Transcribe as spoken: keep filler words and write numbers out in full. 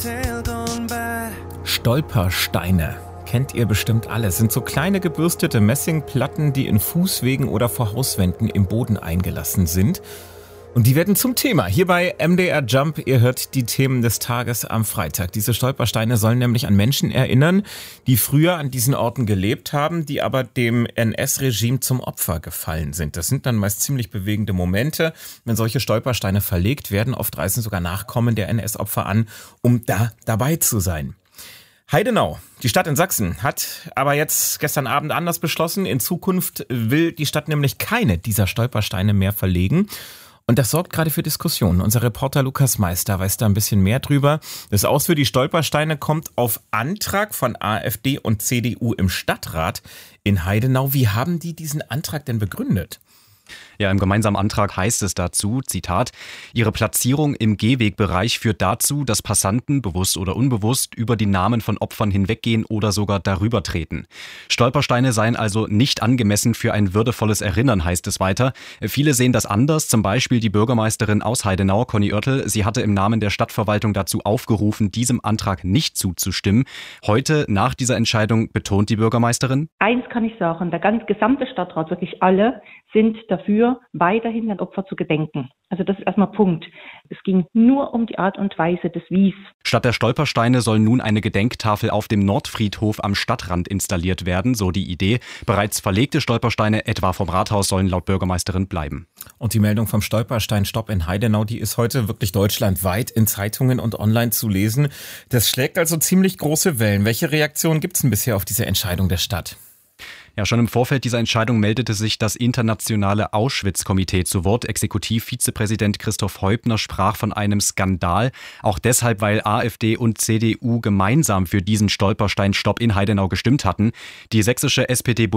Stolpersteine. Kennt ihr bestimmt alle. Es sind so kleine gebürstete Messingplatten, die in Fußwegen oder vor Hauswänden im Boden eingelassen sind. Und die werden zum Thema. Hier bei M D R Jump, ihr hört die Themen des Tages am Freitag. Diese Stolpersteine sollen nämlich an Menschen erinnern, die früher an diesen Orten gelebt haben, die aber dem N S-Regime zum Opfer gefallen sind. Das sind dann meist ziemlich bewegende Momente, wenn solche Stolpersteine verlegt werden. Oft reisen sogar Nachkommen der N S-Opfer an, um da dabei zu sein. Heidenau, die Stadt in Sachsen, hat aber jetzt gestern Abend anders beschlossen. In Zukunft will die Stadt nämlich keine dieser Stolpersteine mehr verlegen. Und das sorgt gerade für Diskussionen. Unser Reporter Lukas Meister weiß da ein bisschen mehr drüber. Das Aus für die Stolpersteine kommt auf Antrag von AfD und C D U im Stadtrat in Heidenau. Wie haben die diesen Antrag denn begründet? Ja, im gemeinsamen Antrag heißt es dazu, Zitat, ihre Platzierung im Gehwegbereich führt dazu, dass Passanten, bewusst oder unbewusst, über die Namen von Opfern hinweggehen oder sogar darüber treten. Stolpersteine seien also nicht angemessen für ein würdevolles Erinnern, heißt es weiter. Viele sehen das anders, zum Beispiel die Bürgermeisterin aus Heidenau, Conny Oertel. Sie hatte im Namen der Stadtverwaltung dazu aufgerufen, diesem Antrag nicht zuzustimmen. Heute, nach dieser Entscheidung, betont die Bürgermeisterin: Eins kann ich sagen, der ganz gesamte Stadtrat, wirklich alle, sind dafür, weiterhin den Opfer zu gedenken. Also das ist erstmal Punkt. Es ging nur um die Art und Weise des Wies. Statt der Stolpersteine soll nun eine Gedenktafel auf dem Nordfriedhof am Stadtrand installiert werden, so die Idee. Bereits verlegte Stolpersteine, etwa vom Rathaus, sollen laut Bürgermeisterin bleiben. Und die Meldung vom Stolpersteinstopp in Heidenau, die ist heute wirklich deutschlandweit in Zeitungen und online zu lesen. Das schlägt also ziemlich große Wellen. Welche Reaktionen gibt es denn bisher auf diese Entscheidung der Stadt? Ja, schon im Vorfeld dieser Entscheidung meldete sich das internationale Auschwitz-Komitee zu Wort. Exekutivvizepräsident Christoph Heubner sprach von einem Skandal. Auch deshalb, weil AfD und C D U gemeinsam für diesen Stolpersteinstopp in Heidenau gestimmt hatten. Die sächsische S P D